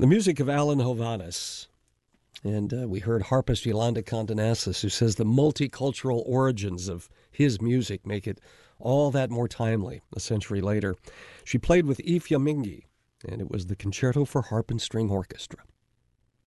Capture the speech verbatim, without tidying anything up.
The music of Alan Hovhaness. And uh, we heard harpist Yolanda Condonasis, who says the multicultural origins of his music make it all that more timely a century later. She played with Ifya Mingi, and it was the Concerto for Harp and String Orchestra.